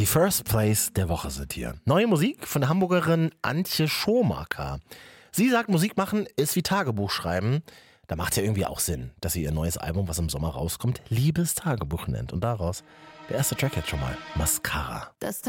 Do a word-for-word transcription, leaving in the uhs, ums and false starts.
First Place der Woche sind hier. Neue Musik von der Hamburgerin Antje Schomaker. Sie sagt, Musik machen ist wie Tagebuch schreiben. Da macht es ja irgendwie auch Sinn, dass sie ihr neues Album, was im Sommer rauskommt, Liebestagebuch nennt. Und daraus, der erste Track jetzt schon mal, Mascara. Das